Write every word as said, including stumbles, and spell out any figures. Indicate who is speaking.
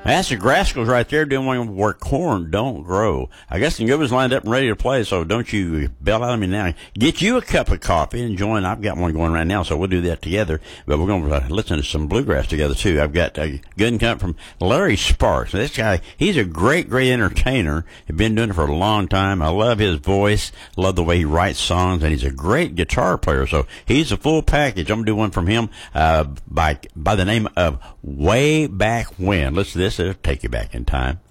Speaker 1: That's the Rascals right there doing one where corn don't grow. I guess the was lined up and ready to play, so don't you bail out on me now. Get you a cup of coffee and join. I've got one going right now, so we'll do that together. But we're going to uh, listen to some bluegrass together, too. I've got a uh, good cut from Larry Sparks. This guy, he's a great, great entertainer. He's been doing it for a long time. I love his voice, love the way he writes songs, and he's a great guitar player. So he's a full package. I'm going to do one from him uh, by by the name of Way Back When. Listen to this. It'll take you back in time.